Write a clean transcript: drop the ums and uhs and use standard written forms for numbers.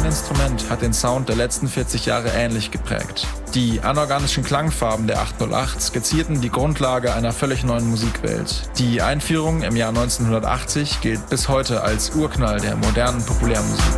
Instrument hat den Sound der letzten 40 Jahre ähnlich geprägt. Die anorganischen Klangfarben der 808 skizzierten die Grundlage einer völlig neuen Musikwelt. Die Einführung im Jahr 1980 gilt bis heute als Urknall der modernen Populärmusik.